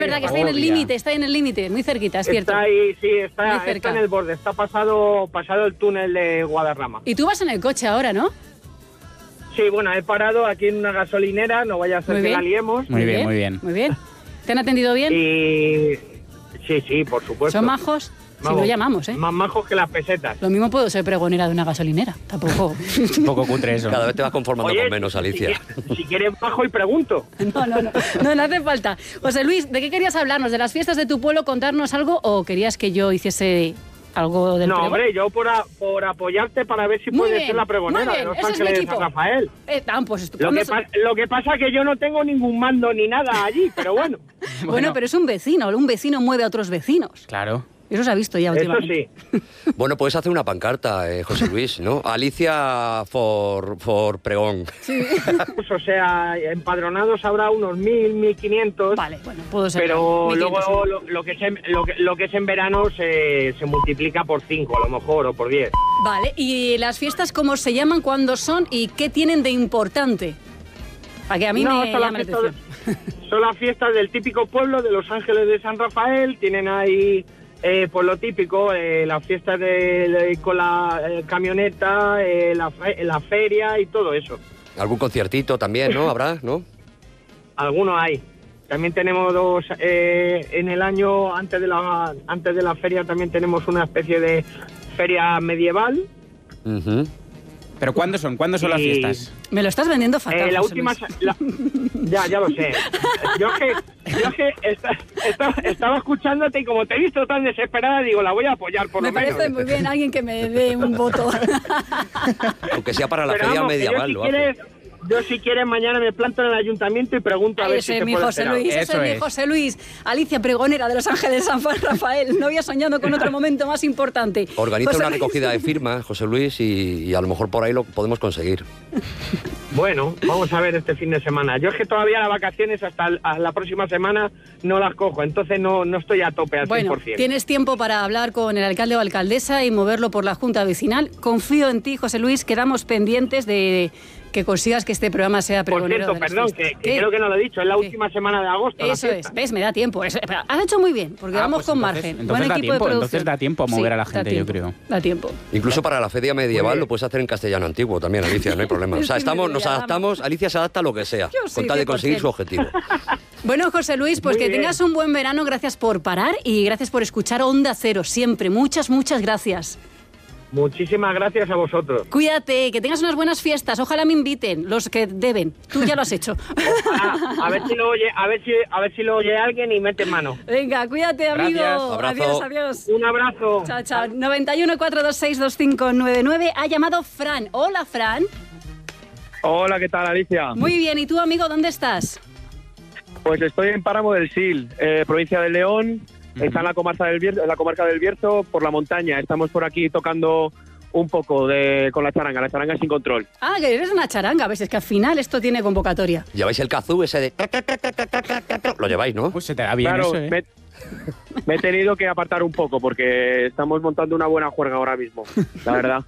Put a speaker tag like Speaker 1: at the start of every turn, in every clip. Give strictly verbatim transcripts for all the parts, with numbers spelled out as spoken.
Speaker 1: verdad que está en el límite, está en el límite, muy cerquita, es cierto.
Speaker 2: Está ahí, sí, está, está en el borde, está pasado, pasado el túnel de Guadarrama.
Speaker 1: Y tú vas en el coche ahora, ¿no?
Speaker 2: Sí, bueno, he parado aquí en una gasolinera, no vaya a ser
Speaker 1: Muy
Speaker 2: que
Speaker 1: bien.
Speaker 2: la liemos.
Speaker 3: Muy bien, muy bien.
Speaker 1: Muy bien. ¿Te han atendido bien?
Speaker 2: Y... Sí, sí, por supuesto.
Speaker 1: ¿Son majos?
Speaker 2: Vamos,
Speaker 1: si lo llamamos, ¿eh?
Speaker 2: Más majos que las pesetas.
Speaker 1: Lo mismo puedo ser pregonera de una gasolinera, tampoco.
Speaker 3: Un poco cutre eso.
Speaker 4: Cada vez te vas conformando
Speaker 2: Oye,
Speaker 4: con menos, Alicia.
Speaker 2: Si, si quieres bajo y pregunto.
Speaker 1: No, no, no, no, no hace falta. José Luis, ¿de qué querías hablarnos? ¿De las fiestas de tu pueblo, contarnos algo o querías que yo hiciese algo del
Speaker 2: No,
Speaker 1: pregón?
Speaker 2: hombre, yo por, a, por apoyarte para ver si
Speaker 1: Muy
Speaker 2: puedes
Speaker 1: bien,
Speaker 2: ser la pregonera
Speaker 1: muy
Speaker 2: de
Speaker 1: bien,
Speaker 2: Los
Speaker 1: ese es mi
Speaker 2: Ángeles de
Speaker 1: equipo.
Speaker 2: San Rafael.
Speaker 1: Eh, ah, pues
Speaker 2: Lo
Speaker 1: estupendo.
Speaker 2: que, pa- lo que pasa es que yo no tengo ningún mando ni nada allí, pero bueno.
Speaker 1: Bueno,
Speaker 3: Bueno.
Speaker 1: pero es un vecino, un vecino mueve a otros vecinos.
Speaker 3: Claro.
Speaker 1: Eso se ha visto ya
Speaker 2: Eso
Speaker 1: últimamente.
Speaker 2: sí.
Speaker 4: Bueno, puedes hacer una pancarta, eh, José Luis, ¿no? Alicia for, for pregón.
Speaker 2: O sea, empadronados habrá unos mil, mil quinientos.
Speaker 1: Vale, bueno, puedo ser.
Speaker 2: Pero
Speaker 1: mil quinientos,
Speaker 2: luego
Speaker 1: sí.
Speaker 2: lo, lo, que es en, lo, que, lo que es en verano se, se multiplica por cinco, a lo mejor, o por diez.
Speaker 1: Vale, ¿y las fiestas cómo se llaman, cuándo son y qué tienen de importante? Para que a mí
Speaker 2: No,
Speaker 1: me
Speaker 2: son las,
Speaker 1: llame la
Speaker 2: fiestas,
Speaker 1: atención.
Speaker 2: son las fiestas del típico pueblo de Los Ángeles de San Rafael. Tienen ahí, eh, pues lo típico, eh, las fiestas de, de- con la eh, camioneta, eh, la, fe- la feria y todo eso.
Speaker 4: Algún conciertito también, ¿no? Habrá, ¿no?
Speaker 2: Algunos hay. También tenemos dos, eh, en el año antes de la antes de la feria también tenemos una especie de feria medieval.
Speaker 4: Ujú.
Speaker 3: ¿Pero cuándo son? ¿Cuándo son las
Speaker 2: Y-
Speaker 3: fiestas?
Speaker 1: Me lo estás vendiendo fatal.
Speaker 2: Eh, la
Speaker 1: José
Speaker 2: última...
Speaker 1: Luis.
Speaker 2: la- ya, ya lo sé. Yo es que, yo es que esta- esta- estaba escuchándote y como te he visto tan desesperada, digo, la voy a apoyar por
Speaker 1: Me
Speaker 2: lo menos.
Speaker 1: parece muy bien alguien que me dé un voto.
Speaker 4: Aunque sea para la
Speaker 2: Pero
Speaker 4: feria
Speaker 2: vamos, que
Speaker 4: medieval,
Speaker 2: yo,
Speaker 4: lo
Speaker 2: si
Speaker 4: hace.
Speaker 2: quieres, yo si quieres mañana me planto en el ayuntamiento y pregunto a ver si
Speaker 1: Ese
Speaker 2: se
Speaker 1: es mi
Speaker 2: puede
Speaker 1: José
Speaker 2: hacer algo.
Speaker 1: Luis, ese
Speaker 3: Eso
Speaker 1: es mi
Speaker 3: es.
Speaker 1: José Luis. Alicia, pregonera de Los Ángeles de San Rafael. No había soñado con otro momento más importante.
Speaker 4: Organiza
Speaker 1: José
Speaker 4: una
Speaker 1: Luis.
Speaker 4: recogida de firmas, José Luis, y, y a lo mejor por ahí lo podemos conseguir.
Speaker 2: Bueno, vamos a ver este fin de semana. Yo es que todavía las vacaciones hasta el- a la próxima semana no las cojo, entonces no, no estoy a tope al
Speaker 1: Bueno,
Speaker 2: cien por ciento.
Speaker 1: tienes tiempo para hablar con el alcalde o alcaldesa y moverlo por la Junta Vecinal. Confío en ti, José Luis. Quedamos pendientes de que consigas que este programa sea
Speaker 2: Por
Speaker 1: pregonero
Speaker 2: cierto,
Speaker 1: de las
Speaker 2: perdón, que,
Speaker 1: fiestas.
Speaker 2: que
Speaker 1: ¿Qué?
Speaker 2: creo que no lo he dicho, es la
Speaker 1: ¿Qué?
Speaker 2: última semana de agosto. la
Speaker 1: Eso
Speaker 2: fiesta.
Speaker 1: es, ves, me da tiempo. Es- has hecho muy bien, porque
Speaker 3: Ah,
Speaker 1: vamos
Speaker 3: pues
Speaker 1: con
Speaker 3: entonces-
Speaker 1: margen.
Speaker 3: entonces
Speaker 1: Buen
Speaker 3: da
Speaker 1: equipo
Speaker 3: tiempo,
Speaker 1: de
Speaker 3: entonces
Speaker 1: producción.
Speaker 3: da tiempo a mover a la
Speaker 1: da
Speaker 3: gente, yo
Speaker 1: tiempo,
Speaker 3: creo.
Speaker 1: Da tiempo.
Speaker 4: Incluso para la feria medieval
Speaker 2: bien.
Speaker 4: lo puedes hacer en castellano antiguo también, Alicia, no hay problema. O sea,
Speaker 1: Sí,
Speaker 4: estamos,
Speaker 1: me
Speaker 4: nos
Speaker 1: llama.
Speaker 4: adaptamos, Alicia se adapta a lo que sea,
Speaker 1: Yo sí,
Speaker 4: con tal de
Speaker 1: cien por
Speaker 4: conseguir
Speaker 1: cien.
Speaker 4: su objetivo.
Speaker 1: Bueno, José Luis, pues
Speaker 2: Muy
Speaker 1: que
Speaker 2: bien.
Speaker 1: tengas un buen verano. Gracias por parar y gracias por escuchar Onda Cero siempre. Muchas, muchas gracias.
Speaker 2: Muchísimas gracias a vosotros.
Speaker 1: Cuídate, que tengas unas buenas fiestas. Ojalá me inviten los que deben. Tú ya lo has hecho.
Speaker 2: Ah, a ver si lo oye, a ver si, a ver si lo oye alguien y mete mano.
Speaker 1: Venga, cuídate, amigo.
Speaker 3: Gracias.
Speaker 4: Abrazo.
Speaker 1: Adiós, adiós.
Speaker 2: Un abrazo.
Speaker 1: Chao, chao. noventa y uno, cuatrocientos veintiséis, veinticinco noventa y nueve. Ha llamado Fran. Hola, Fran.
Speaker 5: Hola, ¿qué tal, Alicia?
Speaker 1: Muy bien. ¿Y tú, amigo, dónde estás?
Speaker 5: Pues estoy en Páramo del Sil, eh, provincia de León. Está en la comarca del Bierzo, en la comarca del Bierzo, por la montaña. Estamos por aquí tocando un poco de con la charanga, la charanga sin control.
Speaker 1: Ah, que eres una charanga. A ver, es que al final esto tiene convocatoria.
Speaker 4: ¿Lleváis el kazoo ese de... Lo lleváis, ¿no?
Speaker 3: Pues se te da bien
Speaker 5: claro,
Speaker 3: eso, ¿eh?
Speaker 5: me, me he tenido que apartar un poco porque estamos montando una buena juerga ahora mismo, la verdad.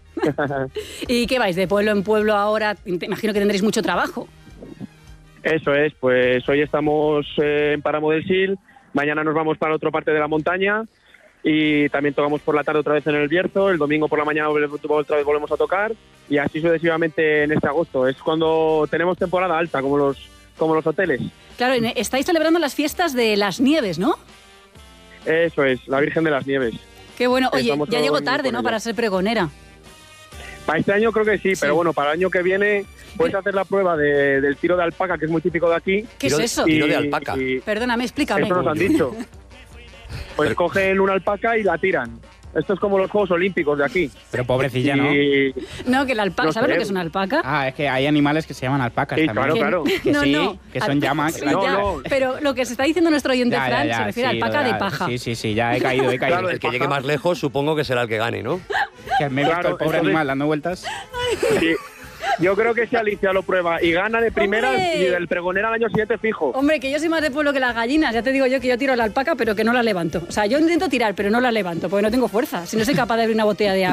Speaker 1: ¿Y qué vais? ¿De pueblo en pueblo ahora? Te imagino que tendréis mucho trabajo.
Speaker 5: Eso es, pues hoy estamos eh, en Páramo del Sil, mañana nos vamos para otra parte de la montaña y también tocamos por la tarde otra vez en el Bierzo, el domingo por la mañana otra vez volvemos a tocar y así sucesivamente en este agosto. Es cuando tenemos temporada alta, como los, como los hoteles.
Speaker 1: Claro, en- estáis celebrando las fiestas de las nieves, ¿no?
Speaker 5: Eso es, la Virgen de las Nieves.
Speaker 1: Qué bueno. Oye,
Speaker 5: Estamos
Speaker 1: ya llego
Speaker 5: con-
Speaker 1: tarde,
Speaker 5: con
Speaker 1: ¿no?
Speaker 5: ella.
Speaker 1: Para ser pregonera.
Speaker 5: Para este año creo que sí,
Speaker 1: Sí.
Speaker 5: pero bueno, para el año que viene puedes hacer la prueba de- del tiro de alpaca, que es muy típico de aquí.
Speaker 1: ¿Qué
Speaker 4: Tiro
Speaker 1: es
Speaker 4: de-
Speaker 1: eso?
Speaker 4: Tiro de alpaca.
Speaker 5: y
Speaker 1: Perdóname, explícame.
Speaker 5: eso nos han dicho. Pues cogen una alpaca y la tiran. Esto es como los Juegos Olímpicos de aquí.
Speaker 3: Pero pobrecilla, ¿no?
Speaker 5: Y-
Speaker 1: No, que la alpaca.
Speaker 5: No
Speaker 1: ¿Sabes
Speaker 5: sé.
Speaker 1: lo que es una alpaca?
Speaker 3: Ah, es que hay animales que se llaman alpacas
Speaker 5: Sí,
Speaker 3: también.
Speaker 5: claro,
Speaker 1: Que-
Speaker 5: claro.
Speaker 3: Que
Speaker 1: no,
Speaker 3: sí,
Speaker 1: no.
Speaker 3: que son
Speaker 1: Al-
Speaker 3: llamas.
Speaker 1: Sí,
Speaker 5: claro.
Speaker 1: ya,
Speaker 5: No, no.
Speaker 1: Pero lo que se está diciendo nuestro oyente
Speaker 3: Ya,
Speaker 1: Fran
Speaker 3: ya, ya,
Speaker 1: se refiere
Speaker 3: sí,
Speaker 1: a alpaca
Speaker 3: lo
Speaker 1: de
Speaker 3: la-
Speaker 1: paja.
Speaker 3: Sí, sí, sí, ya he caído, he caído.
Speaker 5: Claro,
Speaker 4: El que llegue más lejos supongo que será el que gane, ¿no?
Speaker 3: Que me he visto
Speaker 5: Claro,
Speaker 3: el pobre
Speaker 5: entonces-
Speaker 3: animal dando vueltas.
Speaker 5: Sí. Yo creo que si Alicia lo prueba y gana de primera
Speaker 1: ¡Hombre!
Speaker 5: y del pregonera al año siguiente fijo.
Speaker 1: Hombre, que yo soy más de pueblo que las gallinas. Ya te digo yo que yo tiro la alpaca, pero que no la levanto. O sea, yo intento tirar, pero no la levanto, porque no tengo fuerza. Si no soy capaz de abrir una botella de agua.